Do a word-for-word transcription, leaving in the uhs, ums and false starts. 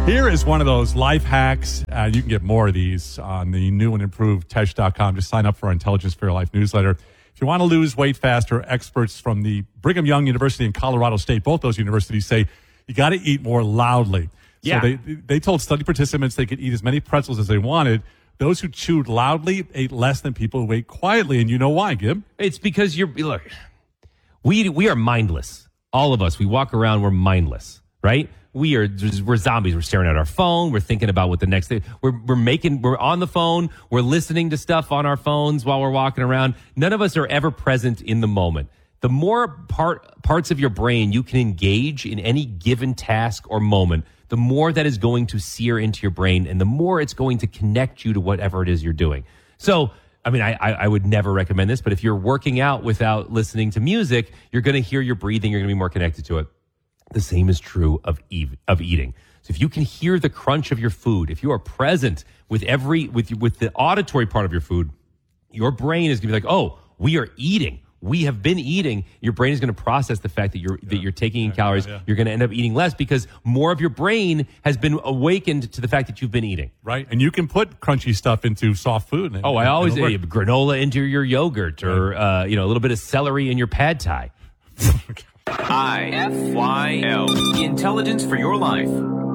Here is one of those life hacks. Uh, you can get more of these on the new and improved Tesh dot com. Just sign up for our Intelligence for Your Life newsletter. If you want to lose weight faster, experts from the Brigham Young University and Colorado State, both those universities, say you got to eat more loudly. Yeah. So they, they told study participants they could eat as many pretzels as they wanted. Those who chewed loudly ate less than people who ate quietly. And you know why, Gib? It's because you're, look, we, we are mindless. All of us, we walk around, we're mindless, right? We are, we're zombies. We're staring at our phone. We're thinking about what the next thing, we're, we're making, we're on the phone. We're listening to stuff on our phones while we're walking around. None of us are ever present in the moment. The more part, parts of your brain you can engage in any given task or moment, the more that is going to sear into your brain and the more it's going to connect you to whatever it is you're doing. So, I mean, I, I, I would never recommend this, but if you're working out without listening to music, you're going to hear your breathing. You're going to be more connected to it. The same is true of ev- of eating. So if you can hear the crunch of your food, if you are present with every with with the auditory part of your food, your brain is going to be like, "Oh, we are eating. We have been eating." Your brain is going to process the fact that you're yeah. that you're taking in yeah, calories. Yeah, yeah. You're going to end up eating less because more of your brain has been awakened to the fact that you've been eating. Right, and you can put crunchy stuff into soft food. And, oh, I always say granola into your yogurt, or right. uh, you know, a little bit of celery in your pad thai. I F Y L. Intelligence for your life.